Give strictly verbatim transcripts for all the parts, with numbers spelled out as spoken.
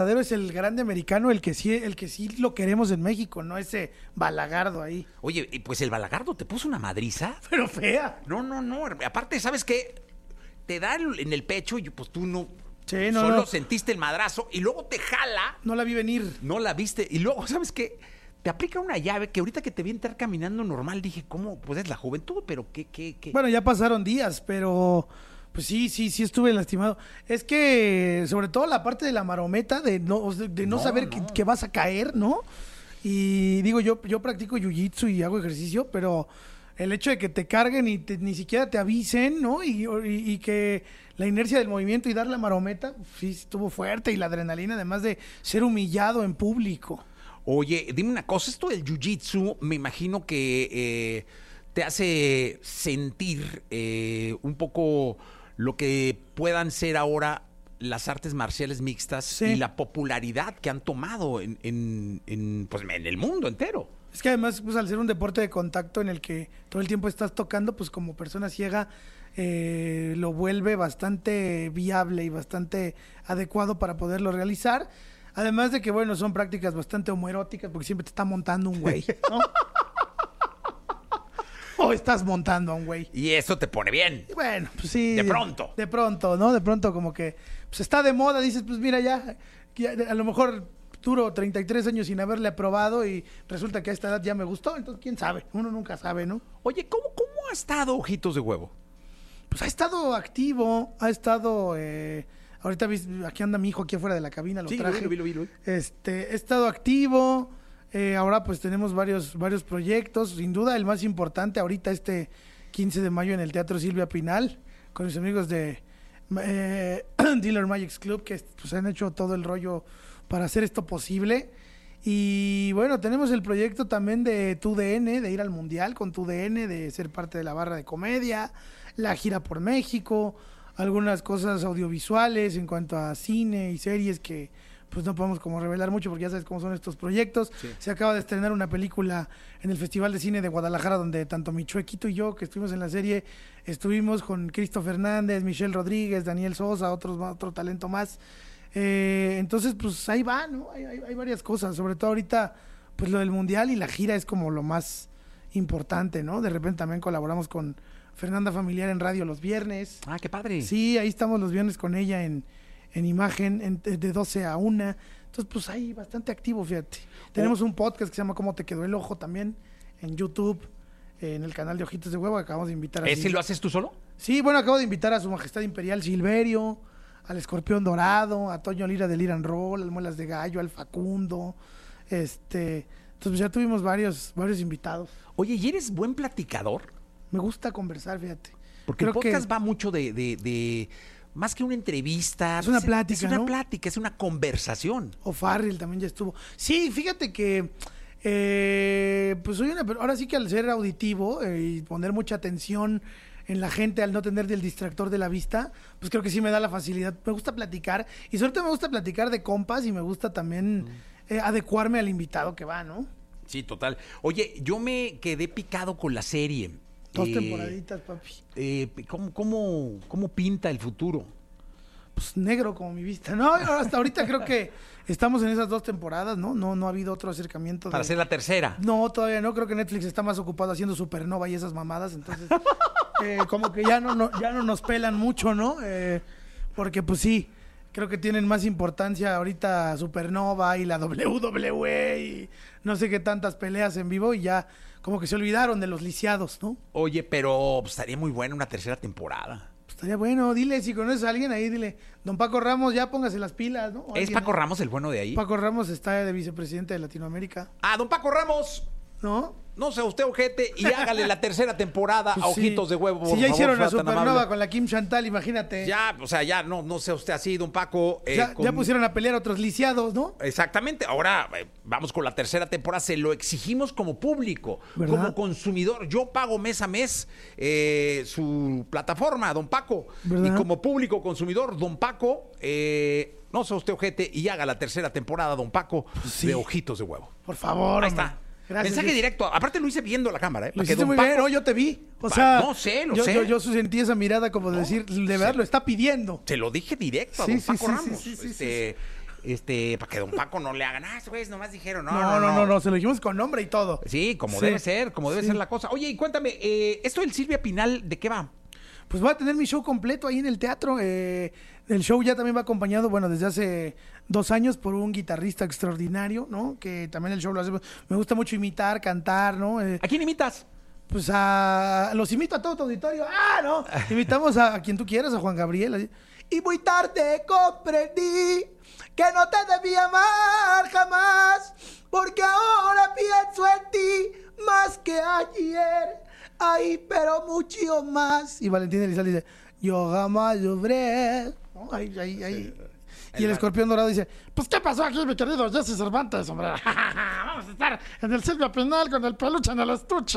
Es el grande americano, el que sí, el que sí lo queremos en México, no ese balagardo ahí. Oye, pues el balagardo te puso una madriza. Pero fea. No, no, no. Aparte, ¿sabes qué? Te da en el pecho y pues tú no. Sí, no, solo no. sentiste el madrazo y luego te jala. No la vi venir. No la viste. Y luego, ¿sabes qué? Te aplica una llave que ahorita que te vi entrar caminando normal, dije, ¿cómo? Pues es la juventud, pero ¿qué, qué, qué? Bueno, ya pasaron días, pero pues sí, sí, sí estuve lastimado. Es que, sobre todo la parte de la marometa, de no, de no, No, saber no. Que, que vas a caer, ¿no? Y digo, yo, yo practico jiu-jitsu y hago ejercicio, pero el hecho de que te carguen y te- ni siquiera te avisen, ¿no? Y, y- y que la inercia del movimiento y dar la marometa, sí, estuvo fuerte. Y la adrenalina, además de ser humillado en público. Oye, dime una cosa, esto del jiu-jitsu, me imagino que eh, te hace sentir eh, un poco lo que puedan ser ahora las artes marciales mixtas Sí. y la popularidad que han tomado en, en, en, pues, en el mundo entero. Es que además, pues al ser un deporte de contacto en el que todo el tiempo estás tocando, pues como persona ciega, eh, lo vuelve bastante viable y bastante adecuado para poderlo realizar. Además de que, bueno, son prácticas bastante homoeróticas porque siempre te está montando un güey, ¿no? O estás montando a un güey. Y eso te pone bien. Y bueno, pues sí. De pronto. De pronto, ¿no? De pronto como que pues está de moda, dices, pues mira ya, ya, a lo mejor duro treinta y tres años sin haberle aprobado y resulta que a esta edad ya me gustó, entonces quién sabe, uno nunca sabe, ¿no? Oye, ¿cómo, cómo ha estado Ojitos de Huevo? Pues ha estado activo, ha estado, eh, ahorita vis- aquí anda mi hijo aquí afuera de la cabina, lo Sí, lo traje. vi, lo vi, lo vi, lo vi. Este, he estado activo, eh, ahora pues tenemos varios, varios proyectos, sin duda el más importante ahorita este quince de mayo en el Teatro Silvia Pinal, con mis amigos de eh, Dealer Magic Club, que pues han hecho todo el rollo para hacer esto posible. Y bueno, tenemos el proyecto también de Tu D N, de ir al Mundial con Tu D N, de ser parte de la barra de comedia, la gira por México, algunas cosas audiovisuales en cuanto a cine y series que pues no podemos como revelar mucho porque ya sabes cómo son estos proyectos. Sí. Se acaba de estrenar una película en el Festival de Cine de Guadalajara donde tanto mi chuequito y yo, que estuvimos en la serie, estuvimos con Cristo Fernández, Michelle Rodríguez, Daniel Sosa, otros, otro talento más. Eh, entonces, pues ahí va, ¿no? Hay, hay, hay varias cosas, sobre todo ahorita, pues lo del Mundial y la gira es como lo más importante, ¿no? De repente también colaboramos con Fernanda Familiar en radio los viernes. Ah, qué padre. Sí, ahí estamos los viernes con ella en, en imagen, en- de doce a una. Entonces, pues ahí bastante activo, fíjate. Tenemos un podcast que se llama ¿Cómo te quedó el ojo? También en YouTube, eh, en el canal de Ojitos de Huevo, que acabamos de invitar a... ¿Ese Sil- lo haces tú solo? Sí, bueno, acabo de invitar a Su Majestad Imperial Silverio, al Escorpión Dorado, a Toño Lira del Iran Roll, al Muelas de Gallo, al Facundo. Este, entonces ya tuvimos varios, varios invitados. Oye, ¿y eres buen platicador? Me gusta conversar, fíjate. Porque Creo el que- podcast va mucho de, de, de- más que una entrevista. Es una pues, plática, Es una ¿no? plática, es una conversación. O Farrell también ya estuvo. Sí, fíjate que eh, pues soy una, ahora sí que al ser auditivo eh, y poner mucha atención en la gente, al no tener del distractor de la vista, pues creo que sí me da la facilidad. Me gusta platicar y sobre todo me gusta platicar de compas y me gusta también eh, adecuarme al invitado que va, ¿no? Sí, total. Oye, yo me quedé picado con la serie. Dos Eh, temporaditas, papi. eh, ¿cómo, cómo, ¿Cómo pinta el futuro? Pues negro como mi vista. No, hasta ahorita creo que estamos en esas dos temporadas, ¿no? No, no ha habido otro acercamiento. Para de- hacer la tercera. No, todavía no. Creo que Netflix está más ocupado haciendo Supernova y esas mamadas. Entonces, eh, como que ya no, no, ya no nos pelan mucho, ¿no? Eh, porque, pues sí, creo que tienen más importancia ahorita Supernova y la W W E y no sé qué tantas peleas en vivo y ya como que se olvidaron de los lisiados, ¿no? Oye, pero pues, estaría muy buena una tercera temporada. Pues estaría bueno. Dile, si conoces a alguien ahí, dile, don Paco Ramos, ya póngase las pilas, ¿no? O ¿Es alguien, Paco ¿no? Ramos el bueno de ahí? Paco Ramos está de vicepresidente de Latinoamérica, Ah, don Paco Ramos. ¿no? No sea usted ojete y hágale la tercera temporada Pues a sí. Ojitos de Huevo. por Si ya favor, hicieron sea la tan Supernova amable. con la Kim Chantal, imagínate. Ya, o sea, ya no, no sea usted así, don Paco. eh, ya, con- ya pusieron a pelear otros lisiados, ¿no? Exactamente. Ahora eh, vamos con la tercera temporada. Se lo exigimos como público, ¿Verdad? como consumidor. Yo pago mes a mes eh, su plataforma, don Paco. ¿Verdad? Y como público consumidor, don Paco, eh, no sea usted ojete y haga la tercera temporada, don Paco, sí. de Ojitos de Huevo. Por favor, Ahí hombre. está. Gracias. Mensaje Luis. directo. Aparte lo hice viendo la cámara, ¿eh? Lo Para que hiciste don muy Paco- bien, ¿no? Yo te vi. O Pa- sea, no sé, lo yo, sé. Yo, yo sentí esa mirada como de decir, de verdad, lo está pidiendo. Se lo dije directo a Sí, don sí, Paco sí, Ramos. sí, sí, sí, Este, Este, para que don Paco no le hagan, ah, güeyes nomás dijeron, no, No, no, no, no, no, no, se lo dijimos con nombre y todo. Sí, como Sí. debe ser, como debe Sí. ser la cosa. Oye, y cuéntame, eh, esto del Silvia Pinal, ¿de qué va? Pues voy a tener mi show completo ahí en el teatro. Eh, el show ya también va acompañado, bueno, desde hace dos años por un guitarrista extraordinario, ¿no? Que también el show lo hace. Me gusta mucho imitar, cantar, ¿no? Eh, ¿A quién imitas? pues a... Los invito a todo tu auditorio. ¡Ah, no! Invitamos a, a quien tú quieras, a Juan Gabriel. así. Y muy tarde comprendí que no te debía amar jamás, porque ahora pienso en ti más que ayer. Ay, pero mucho más. Y Valentín Elizalde dice, yo jamás lloré. ¿No? Ahí, ahí, ahí. Y el escorpión dorado dice, pues ¿qué pasó aquí, mi querido Jesse Cervantes, hombre? Vamos a estar en el Silvia Pinal con el peluche en el estuche.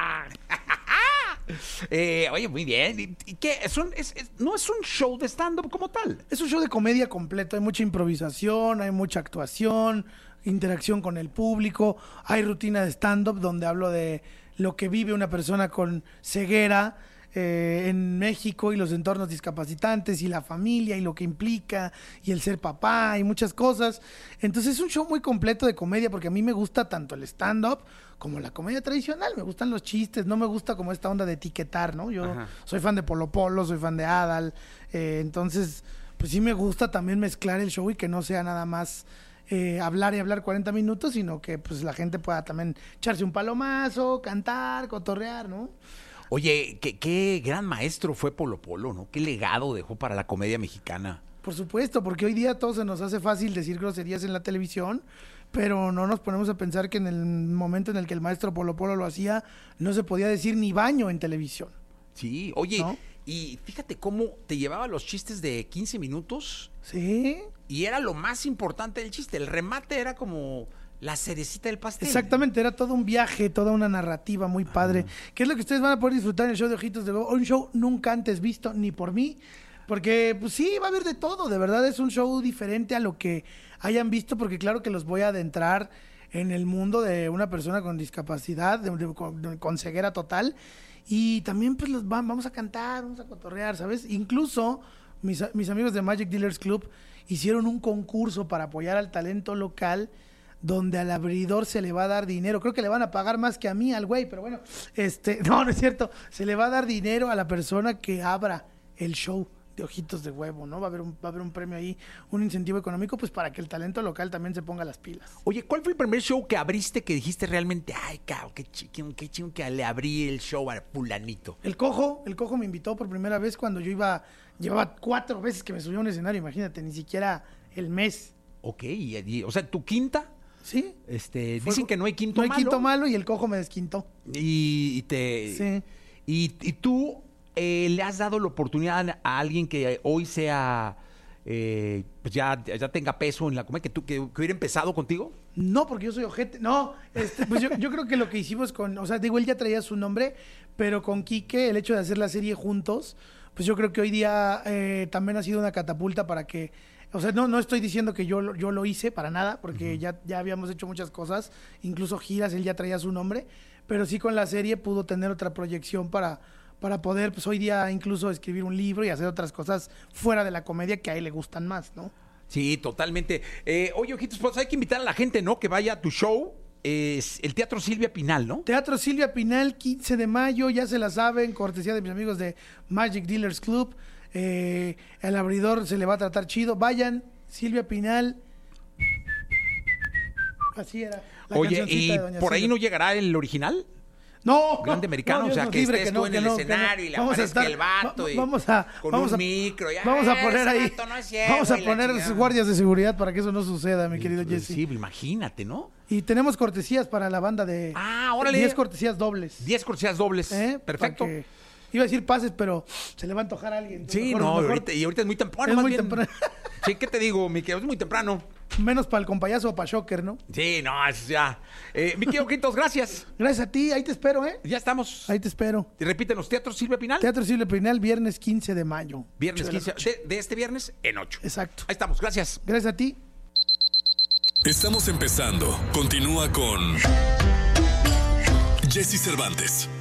Eh, oye, muy bien. ¿Y, y qué? ¿Es un- es- es- no es un show de stand-up como tal. Es un show de comedia completo, hay mucha improvisación, hay mucha actuación, interacción con el público, hay rutina de stand-up donde hablo de lo que vive una persona con ceguera eh, en México y los entornos discapacitantes y la familia y lo que implica y el ser papá y muchas cosas. Entonces es un show muy completo de comedia porque a mí me gusta tanto el stand-up como la comedia tradicional, me gustan los chistes, no me gusta como esta onda de etiquetar, ¿no? Yo Ajá. soy fan de Polo Polo, soy fan de Adal, eh, entonces pues sí me gusta también mezclar el show y que no sea nada más eh, hablar y hablar cuarenta minutos, sino que pues la gente pueda también echarse un palomazo, cantar, cotorrear, ¿no? Oye, qué, qué gran maestro fue Polo Polo, ¿no? Qué legado dejó para la comedia mexicana. Por supuesto, porque hoy día todo se nos hace fácil decir groserías en la televisión, pero no nos ponemos a pensar que en el momento en el que el maestro Polo Polo lo hacía, no se podía decir ni baño en televisión. Sí, oye, ¿No? y fíjate cómo te llevaba los chistes de quince minutos Sí, y era lo más importante del chiste. El remate era como la cerecita del pastel. exactamente, era todo un viaje, toda una narrativa muy padre, que es lo que ustedes van a poder disfrutar en el show de Ojitos de Huevo, un show nunca antes visto, ni por mí, porque pues sí, va a haber de todo, de verdad es un show diferente a lo que hayan visto, porque claro que los voy a adentrar en el mundo de una persona con discapacidad, de- de- con, de- con ceguera total, y también pues los va- vamos a cantar, vamos a cotorrear, ¿sabes? Incluso mis, a- mis amigos de Magic Dealers Club hicieron un concurso para apoyar al talento local, donde al abridor se le va a dar dinero. Creo que le van a pagar más que a mí, al güey, pero bueno, este, no, no es cierto. Se le va a dar dinero a la persona que abra el show de Ojitos de Huevo, ¿no? Va a haber un, va a haber un premio ahí, un incentivo económico, pues para que el talento local también se ponga las pilas. Oye, ¿cuál fue el primer show que abriste que dijiste realmente, ay, cabrón, qué chiquín, qué chingón que le abrí el show a fulanito? El Cojo, el Cojo me invitó por primera vez cuando yo iba, llevaba cuatro veces que me subí a un escenario, imagínate, ni siquiera el mes, Ok, y- y- o sea, tu quinta, ¿sí? este, Fue- dicen que no hay quinto no hay malo. quinto malo y el Cojo me desquintó. Y, y te... Sí. Y, y tú eh, le has dado la oportunidad a alguien que hoy sea, eh, pues ya, ya tenga peso en la comedia, que tú que, que hubiera empezado contigo. No, porque yo soy ojete. No, este, pues yo, yo creo que lo que hicimos con, o sea, digo, él ya traía su nombre, pero con Quique, el hecho de hacer la serie juntos, pues yo creo que hoy día eh, también ha sido una catapulta para que, o sea, no, no estoy diciendo que yo, lo- yo lo hice para nada, porque ya, ya habíamos hecho muchas cosas, incluso giras, él ya traía su nombre, pero sí con la serie pudo tener otra proyección para, para poder, pues hoy día incluso escribir un libro y hacer otras cosas fuera de la comedia que a él le gustan más, ¿no? Sí, totalmente. Eh, oye, Ojitos, pues hay que invitar a la gente, ¿no? Que vaya a tu show. Es el Teatro Silvia Pinal, ¿no? Teatro Silvia Pinal, quince de mayo, ya se la saben, cortesía de mis amigos de Magic Dealers Club. Eh, el abridor se le va a tratar chido. Vayan, Silvia Pinal. Así era. la Oye, cancioncita ¿y de Doña por ahí Silvia. no llegará el original? No, Grande no, americano, no, o Dios sea, nos que libre, estés no, tú en que el no, que escenario no. y le Vamos a aparezca estar- el vato va- y vamos a, con vamos un a, micro. y, vamos a "Ah, poner ese ahí, vato no es ciego", vamos a y la poner chingada. guardias de seguridad para que eso no suceda, mi querido Jesse. Sí, imagínate, ¿no? Y tenemos cortesías para la banda de... Ah, órale. diez cortesías dobles. diez cortesías dobles. ¿Eh? Perfecto. Para que- Iba a decir pases, pero se le va a antojar a alguien. Sí, Mejor- no, mejor- ahorita, y ahorita es muy temprano. Es más muy bien. temprano. Sí, ¿qué te digo, mi querido? Es muy temprano. Menos para el compayazo o para Shocker, ¿no? Sí, no, es ya. Eh, mi querido Ojitos, gracias. Gracias a ti, ahí te espero, ¿eh? Ya estamos. Ahí te espero. Y repítenos, Teatro Silvia Pinal. Teatro Silvia Pinal, viernes quince de mayo. Viernes Ocho de la quince. noche. De, de este viernes en ocho. Exacto. Ahí estamos, gracias. Gracias a ti. Estamos empezando. Continúa con Jesse Cervantes.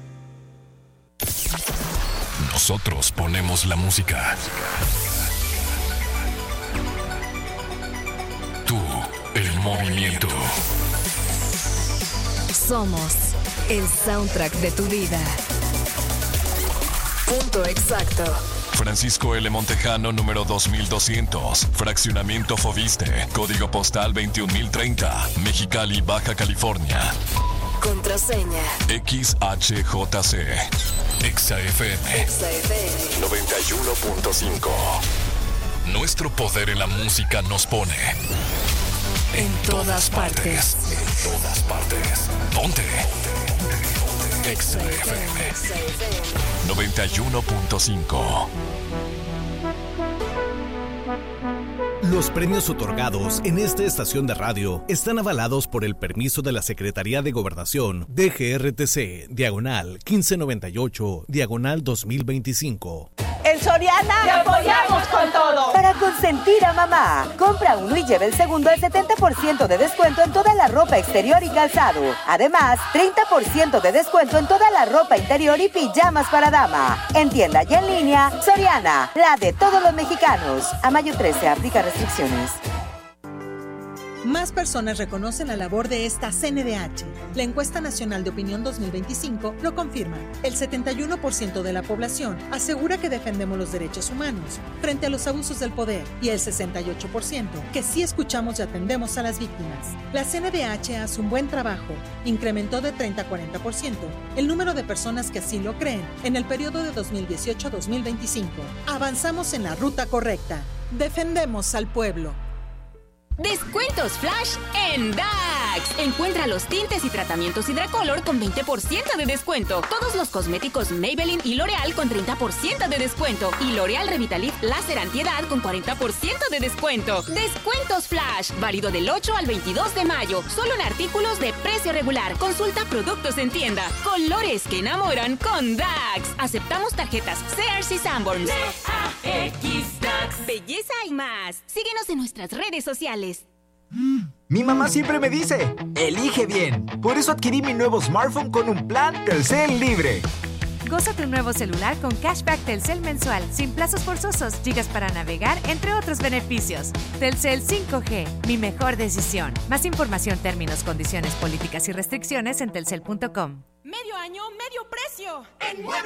Nosotros ponemos la música. movimiento. Somos el soundtrack de tu vida. Punto exacto. Francisco L. Montejano, número dos mil doscientos. Fraccionamiento Foviste. Código postal veintiún mil treinta. Mexicali, Baja California. Contraseña. X H J C. Exa F M. Exa F M. noventa y uno punto cinco. Nuestro poder en la música nos pone en todas partes. En todas partes. Ponte. Exa F M. noventa y uno punto cinco. Los premios otorgados en esta estación de radio están avalados por el permiso de la Secretaría de Gobernación D G R T C, diagonal quince noventa y ocho, diagonal dos mil veinticinco. En Soriana te apoyamos con todo. Para consentir a mamá, compra uno y lleva el segundo al setenta por ciento de descuento en toda la ropa exterior y calzado. Además, treinta por ciento de descuento en toda la ropa interior y pijamas para dama. En tienda y en línea, Soriana, la de todos los mexicanos. A mayo trece, aplica restricciones. Más personas reconocen la labor de esta C N D H. La encuesta nacional de opinión dos mil veinticinco lo confirma. El setenta y uno por ciento de la población asegura que defendemos los derechos humanos frente a los abusos del poder y el sesenta y ocho por ciento que sí escuchamos y atendemos a las víctimas. La C N D H hace un buen trabajo. Incrementó de treinta a cuarenta por ciento el número de personas que así lo creen en el periodo de dos mil dieciocho a dos mil veinticinco. Avanzamos en la ruta correcta. Defendemos al pueblo. Descuentos Flash en Dax. Encuentra los tintes y tratamientos Hidracolor con veinte por ciento de descuento. Todos los cosméticos Maybelline y L'Oreal con treinta por ciento de descuento. Y L'Oreal Revitalift Láser Antiedad con cuarenta por ciento de descuento. Descuentos Flash. Válido del ocho al veintidós de mayo. Solo en artículos de precio regular. Consulta productos en tienda. Colores que enamoran con Dax. Aceptamos tarjetas Sears y Sanborns. D A X Dax. Belleza y más. Síguenos en nuestras redes sociales. Mi mamá siempre me dice, elige bien. Por eso adquirí mi nuevo smartphone con un plan Telcel libre. Goza tu nuevo celular con cashback Telcel mensual, sin plazos forzosos, gigas para navegar, entre otros beneficios. Telcel cinco G, mi mejor decisión. Más información, términos, condiciones, políticas y restricciones en telcel punto com. Medio año, medio precio. En